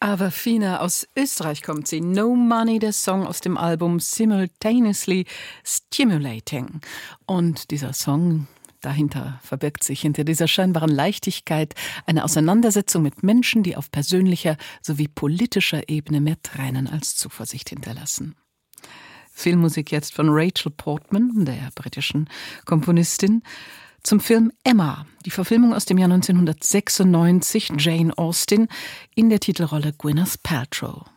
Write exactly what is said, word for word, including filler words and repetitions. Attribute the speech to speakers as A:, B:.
A: Ava Fina aus Österreich kommt sie. No Money, der Song aus dem Album Simultaneously Stimulating. Und dieser Song, dahinter verbirgt sich hinter dieser scheinbaren Leichtigkeit eine Auseinandersetzung mit Menschen, die auf persönlicher sowie politischer Ebene mehr Tränen als Zuversicht hinterlassen. Filmmusik jetzt von Rachel Portman, der britischen Komponistin, zum Film Emma, die Verfilmung aus dem Jahr neunzehnhundertsechsundneunzig, Jane Austen, in der Titelrolle Gwyneth Paltrow.